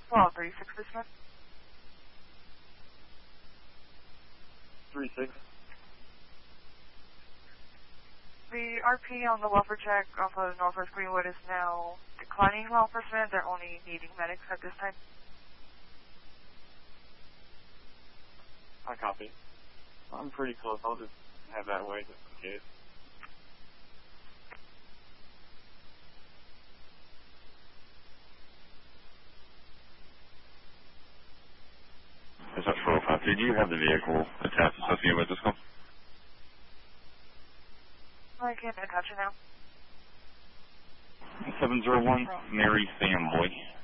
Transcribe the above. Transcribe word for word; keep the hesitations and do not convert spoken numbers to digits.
Well, thirty-six Christmas. three six. The R P on the welfare check off of Northwest Greenwood is now declining law enforcement. They're only needing medics at this time. I copy. I'm pretty close. I'll just have that way just in case. Is that four oh five two? Do you have the vehicle attached associated with this call? I can't attach it now. seven zero one, Mary Sam Boy.